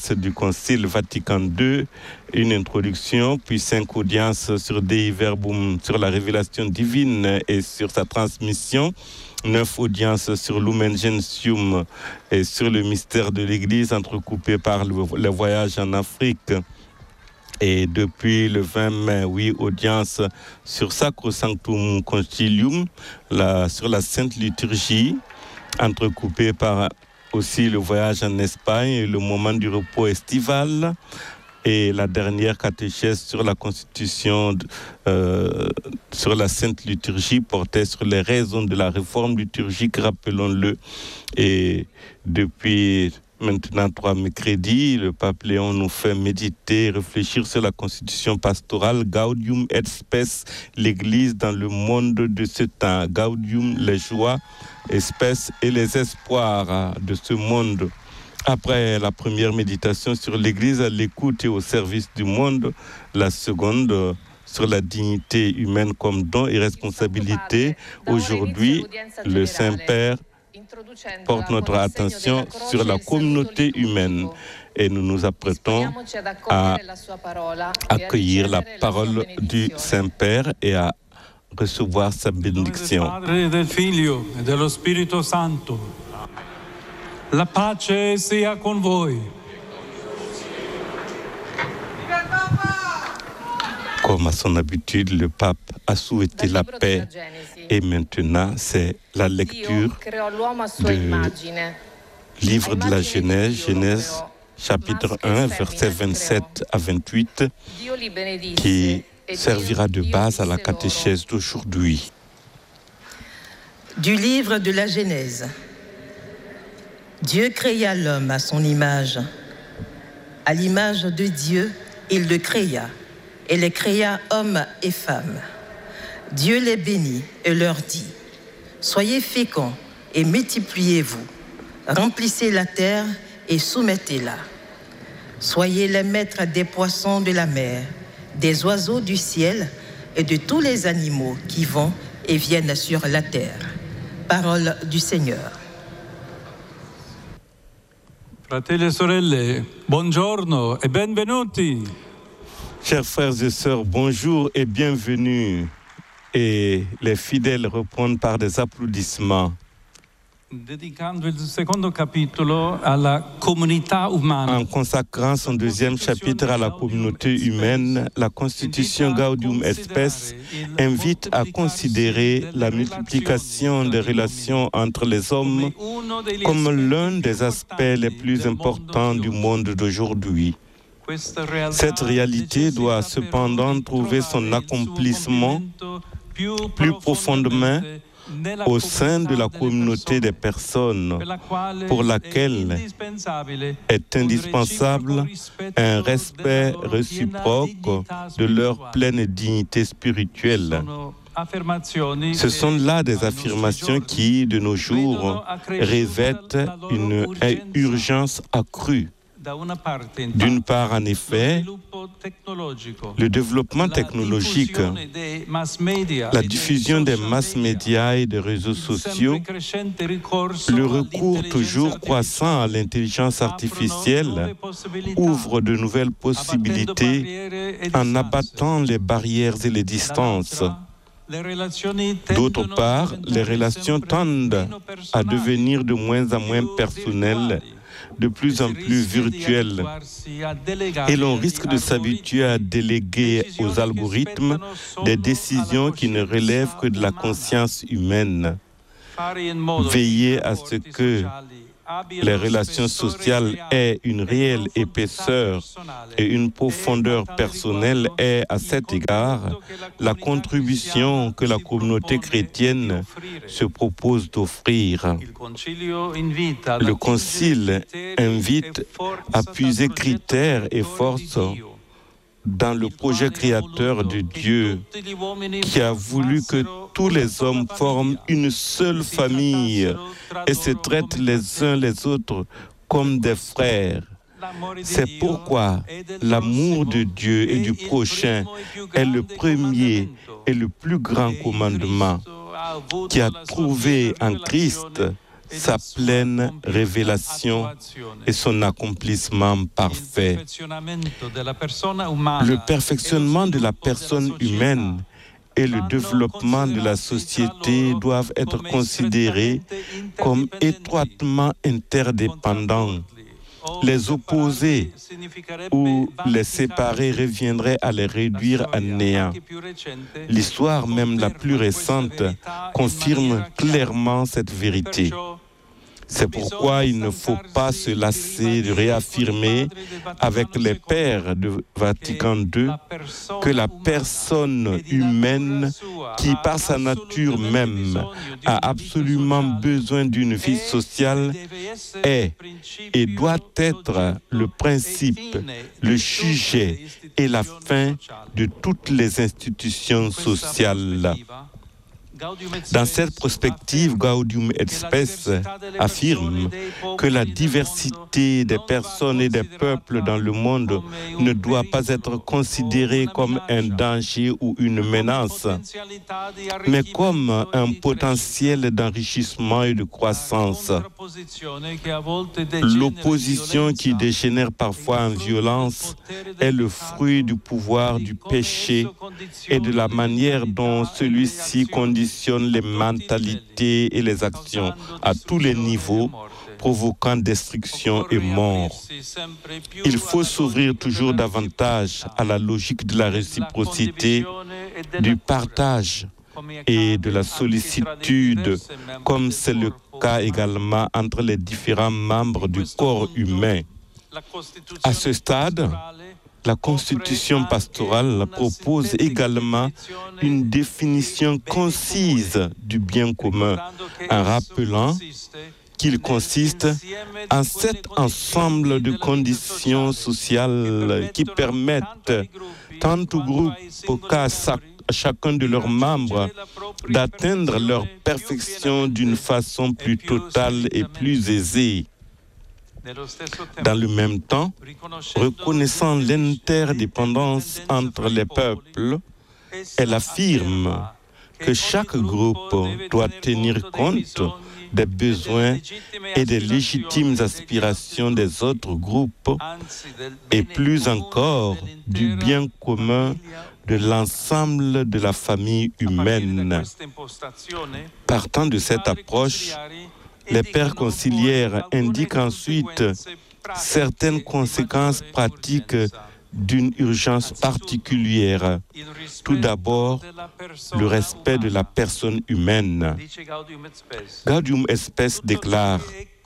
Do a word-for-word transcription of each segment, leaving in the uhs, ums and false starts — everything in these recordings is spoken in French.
du Concile Vatican deux, une introduction, puis cinq audiences sur Dei Verbum, sur la révélation divine et sur sa transmission, neuf audiences sur Lumen Gentium et sur le mystère de l'Église, entrecoupé par le, le voyage en Afrique. Et depuis le vingt mai, huit audiences sur Sacrosanctum Concilium, la, sur la Sainte Liturgie, entrecoupé par aussi le voyage en Espagne et le moment du repos estival, et la dernière catéchèse sur la Constitution, euh, sur la Sainte Liturgie, portait sur les raisons de la réforme liturgique, rappelons-le. Et depuis maintenant trois mercredis, le pape Léon nous fait méditer, réfléchir sur la constitution pastorale, Gaudium et Spes, l'Église dans le monde de ce temps. Gaudium, les joies, espèces et les espoirs de ce monde. Après la première méditation sur l'Église à l'écoute et au service du monde, la seconde sur la dignité humaine comme don et responsabilité. Aujourd'hui, le Saint-Père porte notre attention sur la communauté humaine et nous nous apprêtons à accueillir la parole du Saint-Père et à recevoir sa bénédiction. Del Figlio e dello Spirito Santo. La pace sia con voi. Comme à son habitude, le pape a souhaité la paix. Et maintenant, c'est la lecture du livre de la Genèse, Genèse chapitre un, versets vingt-sept à vingt-huit, qui servira de base à la catéchèse d'aujourd'hui. Du livre de la Genèse. Dieu créa l'homme à son image. À l'image de Dieu, il le créa, et les créa hommes et femmes. Dieu les bénit et leur dit : soyez féconds et multipliez-vous, remplissez la terre et soumettez-la. Soyez les maîtres des poissons de la mer, des oiseaux du ciel et de tous les animaux qui vont et viennent sur la terre. Parole du Seigneur. Fratelli e sorelle, buongiorno e benvenuti. Chers frères et sœurs, bonjour et bienvenue. Et les fidèles répondent par des applaudissements. Dedicando il secondo capitolo alla comunità umana. En consacrant son deuxième chapitre à la communauté humaine, la Constitution Gaudium et Spes invite à considérer la multiplication des relations entre les hommes comme l'un des aspects les plus importants du monde d'aujourd'hui. Cette réalité doit cependant trouver son accomplissement plus profondément au sein de la communauté des personnes, pour laquelle est indispensable un respect réciproque de leur pleine dignité spirituelle. Ce sont là des affirmations qui, de nos jours, revêtent une urgence accrue. D'une part, en effet, le développement technologique, la diffusion des mass médias et des réseaux sociaux, le recours toujours croissant à l'intelligence artificielle ouvre de nouvelles possibilités en abattant les barrières et les distances. D'autre part, les relations tendent à devenir de moins en moins personnelles, de plus en plus virtuelles, et l'on risque de s'habituer à déléguer aux algorithmes des décisions qui ne relèvent que de la conscience humaine. Veiller à ce que les relations sociales aient une réelle épaisseur et une profondeur personnelle est, à cet égard, la contribution que la communauté chrétienne se propose d'offrir. Le Concile invite à puiser critères et forces dans le projet créateur de Dieu, qui a voulu que tous les hommes forment une seule famille et se traitent les uns les autres comme des frères. C'est pourquoi l'amour de Dieu et du prochain est le premier et le plus grand commandement, qui a trouvé en Christ sa pleine révélation et son accomplissement parfait. Le perfectionnement de la personne humaine et le développement de la société doivent être considérés comme étroitement interdépendants. Les opposer ou les séparer reviendrait à les réduire à néant. L'histoire même la plus récente confirme clairement cette vérité. C'est pourquoi il ne faut pas se lasser de réaffirmer avec les pères de Vatican deux que la personne humaine, qui par sa nature même a absolument besoin d'une vie sociale, est et doit être le principe, le sujet et la fin de toutes les institutions sociales. Dans cette perspective, Gaudium et Spes affirme que la diversité des personnes et des peuples dans le monde ne doit pas être considérée comme un danger ou une menace, mais comme un potentiel d'enrichissement et de croissance. L'opposition qui dégénère parfois en violence est le fruit du pouvoir du péché et de la manière dont celui-ci conditionne les mentalités et les actions à tous les niveaux, provoquant destruction et mort. Il faut s'ouvrir toujours davantage à la logique de la réciprocité, du partage et de la sollicitude, comme c'est le cas également entre les différents membres du corps humain. À ce stade, la Constitution pastorale propose également une définition concise du bien commun, en rappelant qu'il consiste en cet ensemble de conditions sociales qui permettent tant au groupe qu'à chacun de leurs membres d'atteindre leur perfection d'une façon plus totale et plus aisée. Dans le même temps, reconnaissant l'interdépendance entre les peuples, elle affirme que chaque groupe doit tenir compte des besoins et des légitimes aspirations des autres groupes et plus encore du bien commun de l'ensemble de la famille humaine. Partant de cette approche, les pères conciliaires indiquent ensuite certaines conséquences pratiques d'une urgence particulière. Tout d'abord, le respect de la personne humaine. Gaudium et Spes déclare: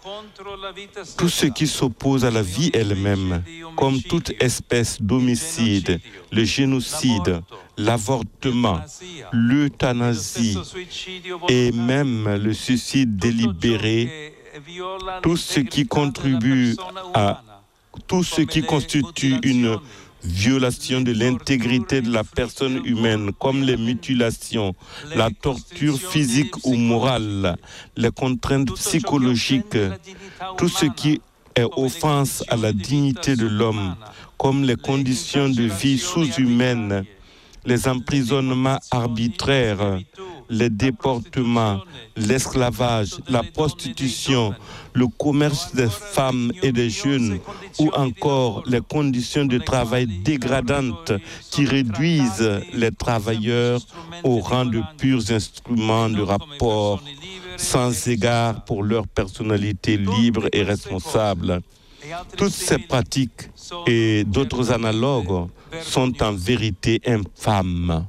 tout ce qui s'oppose à la vie elle-même, comme toute espèce d'homicide, le génocide, l'avortement, l'euthanasie et même le suicide délibéré, tout ce qui contribue à tout ce qui constitue une violation de l'intégrité de la personne humaine, comme les mutilations, la torture physique ou morale, les contraintes psychologiques, tout ce qui est offense à la dignité de l'homme, comme les conditions de vie sous-humaines, les emprisonnements arbitraires, les déportements, l'esclavage, la prostitution, le commerce des femmes et des jeunes, ou encore les conditions de travail dégradantes qui réduisent les travailleurs au rang de purs instruments de rapport, sans égard pour leur personnalité libre et responsable. Toutes ces pratiques et d'autres analogues sont en vérité infâmes.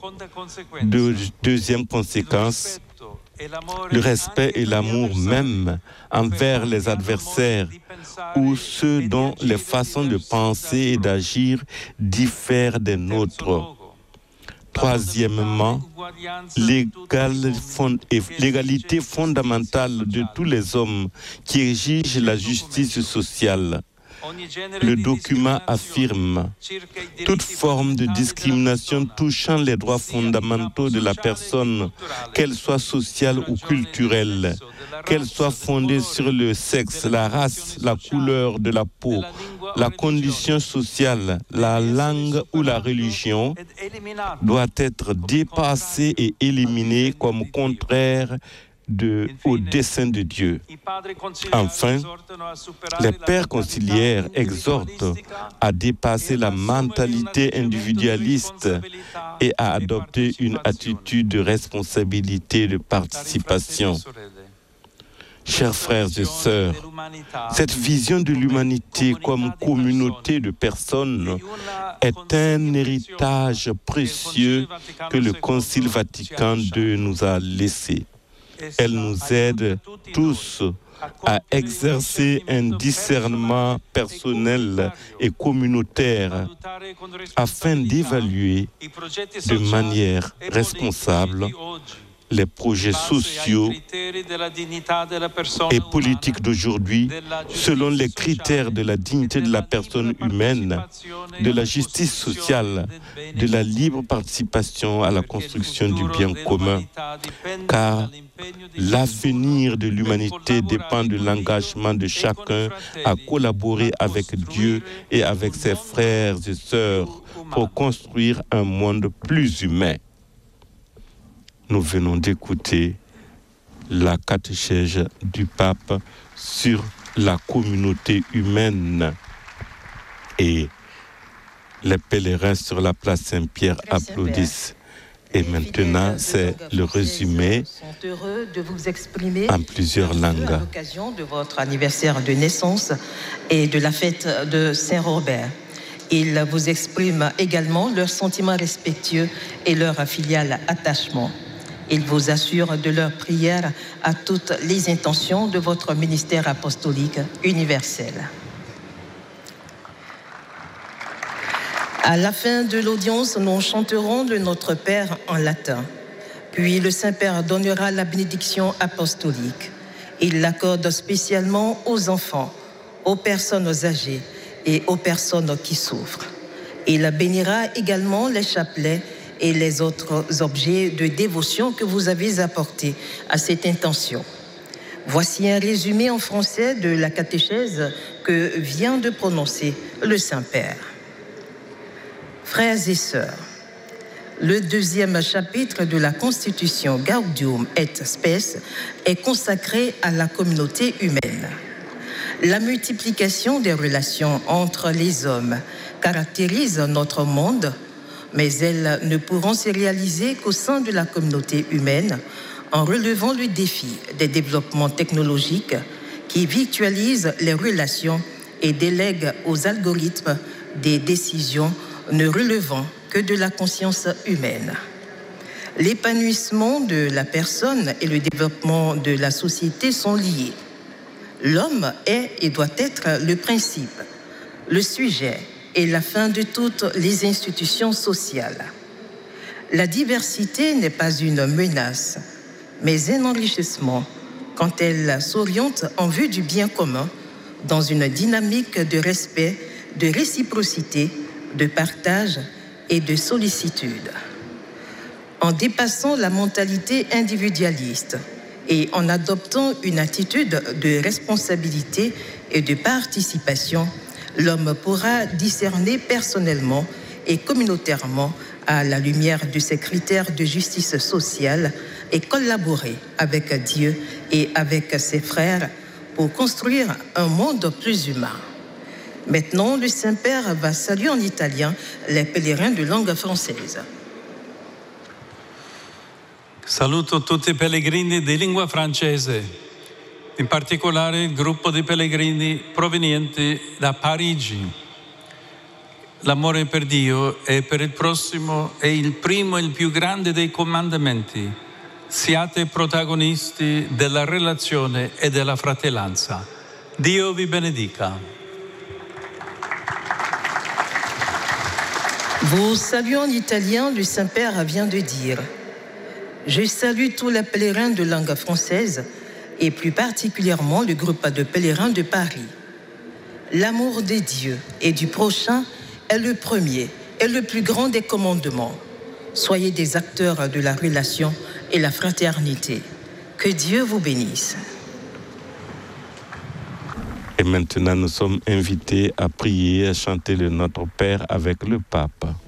De, deuxième conséquence, le respect et l'amour même envers les adversaires ou ceux dont les façons de penser et d'agir diffèrent des nôtres. Troisièmement, l'égalité fondamentale de tous les hommes qui exige la justice sociale. Le document affirme « Toute forme de discrimination touchant les droits fondamentaux de la personne, qu'elle soit sociale ou culturelle, qu'elle soit fondée sur le sexe, la race, la couleur de la peau, la condition sociale, la langue ou la religion, doit être dépassée et éliminée comme contraire de, au dessein de Dieu. Enfin, les pères conciliaires exhortent à dépasser la mentalité individualiste et à adopter une attitude de responsabilité et de participation. Chers frères et sœurs, cette vision de l'humanité comme communauté de personnes est un héritage précieux que le Concile Vatican deux nous a laissé. Elle nous aide tous à exercer un discernement personnel et communautaire afin d'évaluer de manière responsable les projets sociaux et politiques d'aujourd'hui selon les critères de la dignité de la personne humaine, de la justice sociale, de la libre participation à la construction du bien commun, car l'avenir de l'humanité dépend de l'engagement de chacun à collaborer avec Dieu et avec ses frères et sœurs pour construire un monde plus humain. Nous venons d'écouter la catéchèse du pape sur la communauté humaine et les pèlerins sur la place Saint-Pierre applaudissent. Et maintenant, c'est le résumé en plusieurs langues. À l'occasion de votre anniversaire de naissance et de la fête de Saint-Robert. Ils vous expriment également leurs sentiments respectueux et leur filial attachement. Ils vous assurent de leur prière à toutes les intentions de votre ministère apostolique universel. À la fin de l'audience, nous chanterons le Notre Père en latin. Puis le Saint-Père donnera la bénédiction apostolique. Il l'accorde spécialement aux enfants, aux personnes âgées et aux personnes qui souffrent. Il bénira également les chapelets et les autres objets de dévotion que vous avez apportés à cette intention. Voici un résumé en français de la catéchèse que vient de prononcer le Saint-Père. Frères et sœurs, le deuxième chapitre de la Constitution Gaudium et Spes est consacré à la communauté humaine. La multiplication des relations entre les hommes caractérise notre monde, mais elles ne pourront se réaliser qu'au sein de la communauté humaine en relevant le défi des développements technologiques qui virtualisent les relations et délèguent aux algorithmes des décisions ne relevant que de la conscience humaine. L'épanouissement de la personne et le développement de la société sont liés. L'homme est et doit être le principe, le sujet et la fin de toutes les institutions sociales. La diversité n'est pas une menace, mais un enrichissement quand elle s'oriente en vue du bien commun dans une dynamique de respect, de réciprocité, de partage et de sollicitude. En dépassant la mentalité individualiste et en adoptant une attitude de responsabilité et de participation, l'homme pourra discerner personnellement et communautairement à la lumière de ces critères de justice sociale et collaborer avec Dieu et avec ses frères pour construire un monde plus humain. Maintenant, le Saint-Père va saluer en italien les pèlerins de langue française. Saluto tutti i pellegrini di lingua francese, in particolare il gruppo di pellegrini provenienti da Parigi. L'amore per Dio e per il prossimo è il primo e il più grande dei comandamenti. Siate protagonisti della relazione e della fratellanza. Dio vi benedica. Vous saluez en italien, le Saint-Père vient de dire « Je salue tous les pèlerins de langue française et plus particulièrement le groupe de pèlerins de Paris. L'amour de Dieu et du prochain est le premier et le plus grand des commandements. Soyez des acteurs de la relation et la fraternité. Que Dieu vous bénisse. » Et maintenant, nous sommes invités à prier, à chanter le Notre Père avec le Pape.